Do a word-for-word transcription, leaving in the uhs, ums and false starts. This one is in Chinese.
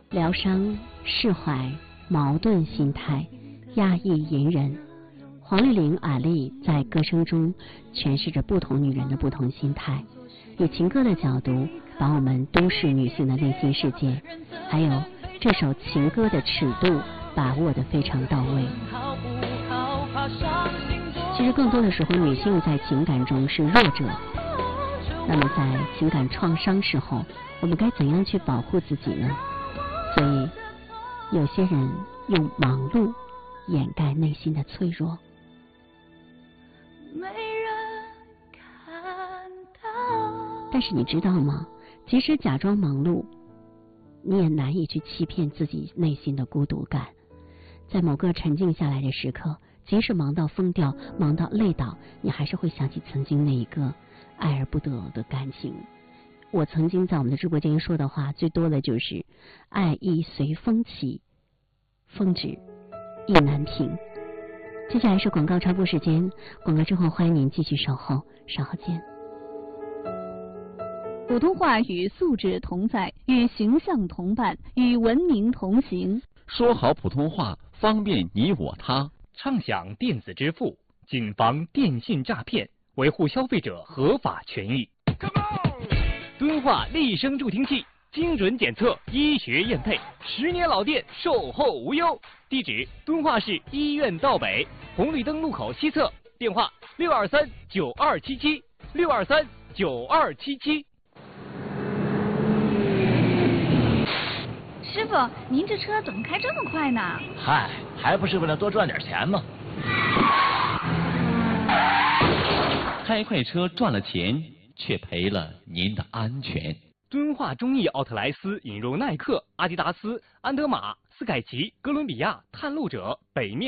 疗伤、释怀、矛盾心态、压抑隐忍。黄丽玲、阿丽在歌声中诠释着不同女人的不同心态，以情歌的角度把我们都市女性的内心世界，还有这首情歌的尺度把握得非常到位。其实更多的时候，女性在情感中是弱者。那么在情感创伤时候，我们该怎样去保护自己呢？所以有些人用忙碌掩盖内心的脆弱。 没人看到。 但是你知道吗？即使假装忙碌，你也难以去欺骗自己内心的孤独感。在某个沉静下来的时刻，即使忙到疯掉，忙到累倒，你还是会想起曾经那一个爱而不得的感情。我曾经在我们的直播间说的话最多的就是爱意随风起，风止意难平。接下来是广告插播时间，广告之后欢迎您继续守候，稍后见。 普通话与素质同在，与形象同伴，与文明同行。 说好普通话，方便你我他。 畅享电子支付，谨防电信诈骗，维护消费者合法权益。敦化立声助听器，精准检测，医学验配，十年老店，售后无忧。地址：敦化市医院道北红绿灯路口西侧，电话：六二三九二七七六二三九二七七。 师傅，您这车怎么开这么快呢？ 嗨，还不是为了多赚点钱吗？ 开快车赚了钱，却赔了您的安全。 敦化中意奥特莱斯引入耐克、阿迪达斯、安德玛、斯凯奇、哥伦比亚、探路者、北面。